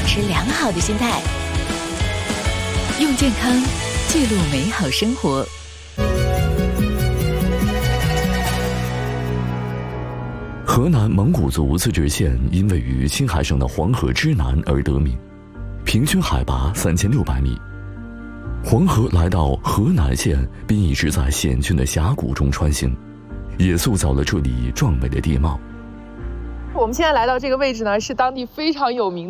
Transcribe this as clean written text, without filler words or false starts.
持良好的心态，用健康记录美好生活。 河南蒙古族自治县因位于青海省的黄河之南而得名，平均海拔3600米。黄河来到河南县，并一直在险峻的峡谷中穿行，也塑造了这里壮美的地貌。 我们现在来到这个位置呢，是当地非常有名